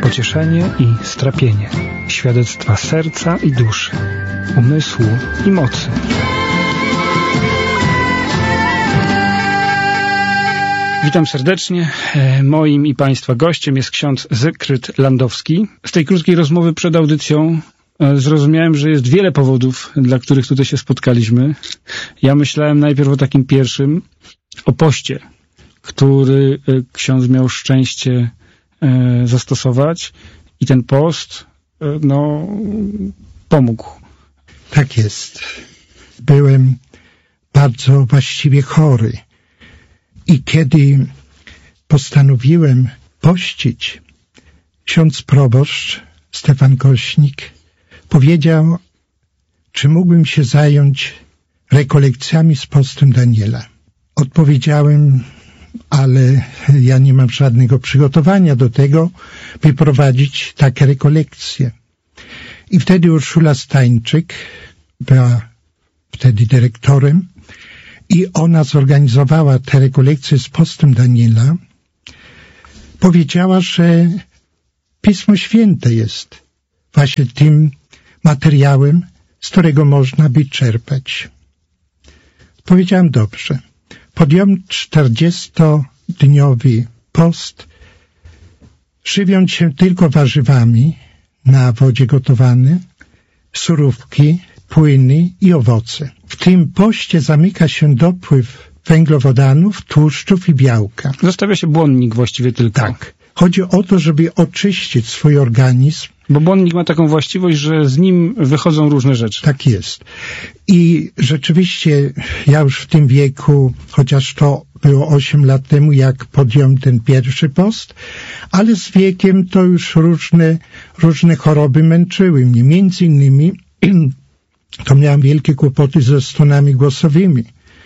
pocieszenie i strapienie, świadectwa serca i duszy, umysłu i mocy. Witam serdecznie. Moim i Państwa gościem jest ksiądz Zygfryd Landowski. Z tej krótkiej rozmowy przed audycją zrozumiałem, że jest wiele powodów, dla których tutaj się spotkaliśmy. Ja myślałem najpierw o takim pierwszym, o poście, który ksiądz miał szczęście zastosować i ten post, pomógł. Tak jest. Byłem bardzo właściwie chory i kiedy postanowiłem pościć, ksiądz proboszcz Stefan Gośnik powiedział, czy mógłbym się zająć rekolekcjami z postem Daniela. Odpowiedziałem, ale ja nie mam żadnego przygotowania do tego, by prowadzić takie rekolekcje. I wtedy Urszula Stańczyk była wtedy dyrektorem i ona zorganizowała te rekolekcje z postem Daniela. Powiedziała, że Pismo Święte jest właśnie tym materiałem, z którego można by czerpać. Powiedziałem, dobrze. Podjąłem 40-dniowy post, żywiąc się tylko warzywami na wodzie gotowane, surówki, płyny i owoce. W tym poście zamyka się dopływ węglowodanów, tłuszczów i białka. Zostawia się błonnik właściwie tylko. Tak. Chodzi o to, żeby oczyścić swój organizm. Bo błonnik ma taką właściwość, że z nim wychodzą różne rzeczy. Tak jest. I rzeczywiście ja już w tym wieku, chociaż to było 8 lat temu, jak podjąłem ten pierwszy post, ale z wiekiem to już różne choroby męczyły mnie. Między innymi to miałem wielkie kłopoty ze stonami głosowymi.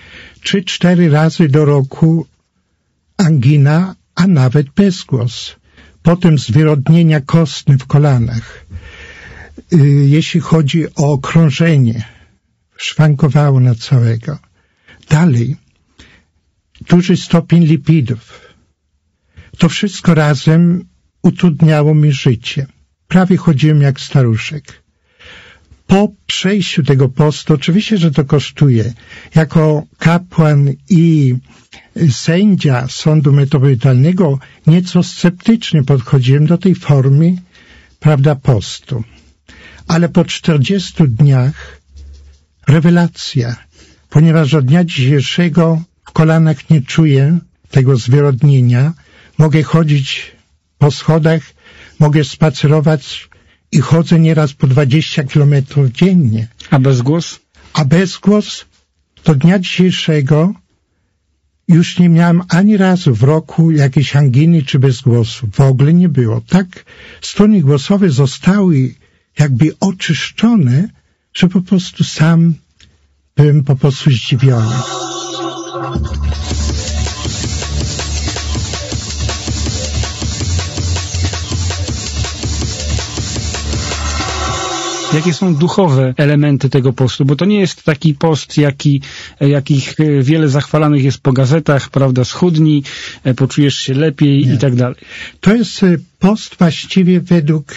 3-4 razy do roku angina, a nawet bezgłos. Potem zwyrodnienia kostne w kolanach. Jeśli chodzi o krążenie, szwankowało na całego. Dalej, duży stopień lipidów. To wszystko razem utrudniało mi życie. Prawie chodziłem jak staruszek. Po przejściu tego postu, oczywiście, że to kosztuje. Jako kapłan i sędzia Sądu Metropolitalnego nieco sceptycznie podchodziłem do tej formy, postu. Ale po 40 dniach rewelacja, ponieważ od dnia dzisiejszego w kolanach nie czuję tego zwyrodnienia, mogę chodzić po schodach, mogę spacerować i chodzę nieraz po 20 kilometrów dziennie. A bezgłos? A bezgłos do dnia dzisiejszego już nie miałem ani razu w roku jakiejś anginy czy bezgłosu. W ogóle nie było. Tak struny głosowe zostały jakby oczyszczone, że po prostu sam byłem po prostu zdziwiony. Jakie są duchowe elementy tego postu? Bo to nie jest taki post, jakich wiele zachwalanych jest po gazetach, prawda, schudnij, poczujesz się lepiej i tak dalej. To jest post właściwie według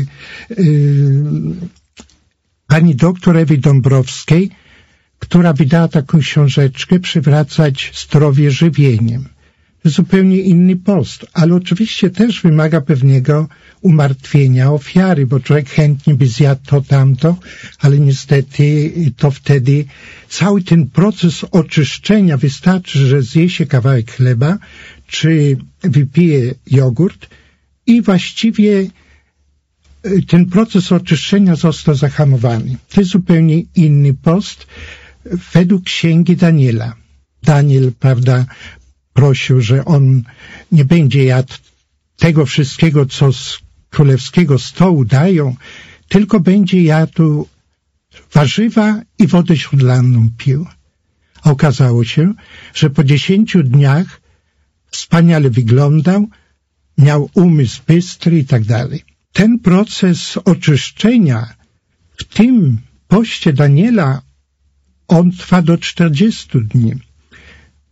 pani doktor Ewy Dąbrowskiej, która wydała taką książeczkę Przywracać zdrowie żywieniem. To zupełnie inny post, ale oczywiście też wymaga pewnego umartwienia, ofiary, bo człowiek chętnie by zjadł to, tamto, ale niestety to wtedy cały ten proces oczyszczenia, wystarczy, że zje się kawałek chleba, czy wypije jogurt i właściwie ten proces oczyszczenia został zahamowany. To jest zupełnie inny post według księgi Daniela. Daniel, prosił, że on nie będzie jadł tego wszystkiego, co z królewskiego stołu dają, tylko będzie jadł warzywa i wodę źródlaną pił. A okazało się, że po 10 dniach wspaniale wyglądał, miał umysł bystry i tak dalej. Ten proces oczyszczenia w tym poście Daniela, on trwa do 40 dni.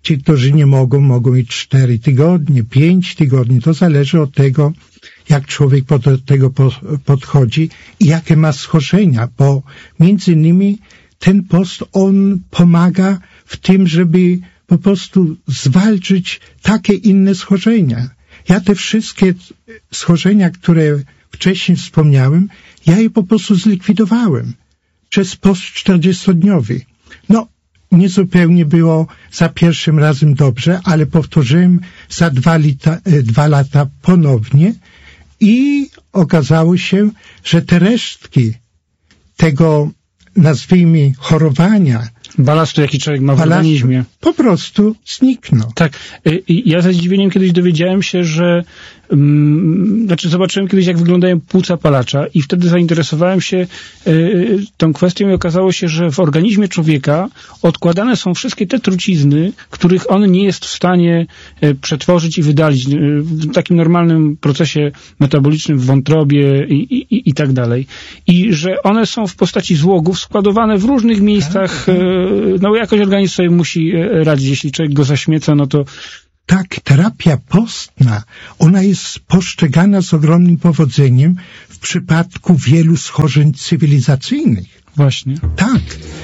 Ci, którzy nie mogą mieć 4 tygodnie, 5 tygodni. To zależy od tego, jak człowiek do tego podchodzi i jakie ma schorzenia, bo między innymi ten post, on pomaga w tym, żeby po prostu zwalczyć takie inne schorzenia. Ja te wszystkie schorzenia, które wcześniej wspomniałem, ja je po prostu zlikwidowałem przez post 40-dniowy. No, nie zupełnie było za pierwszym razem dobrze, ale powtórzyłem za 2 lata ponownie i okazało się, że te resztki tego, nazwijmy, chorowania, balastu, jaki człowiek ma w organizmie, po prostu zniknął. Tak. Ja ze zdziwieniem kiedyś dowiedziałem się, że zobaczyłem kiedyś, jak wyglądają płuca palacza i wtedy zainteresowałem się tą kwestią i okazało się, że w organizmie człowieka odkładane są wszystkie te trucizny, których on nie jest w stanie przetworzyć i wydalić w takim normalnym procesie metabolicznym w wątrobie i tak dalej. I że one są w postaci złogów składowane w różnych miejscach. No jakoś organizm sobie musi radzić. Jeśli człowiek go zaśmieca, no to tak, terapia postna, ona jest postrzegana z ogromnym powodzeniem w przypadku wielu schorzeń cywilizacyjnych. Właśnie. Tak.